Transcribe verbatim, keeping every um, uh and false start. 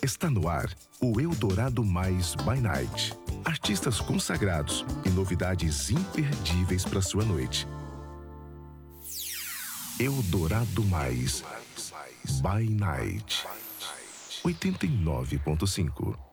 Está no ar o Eldorado Mais by Night. Artistas consagrados e novidades imperdíveis para sua noite. Eldorado Mais by Night. oitenta e nove ponto cinco.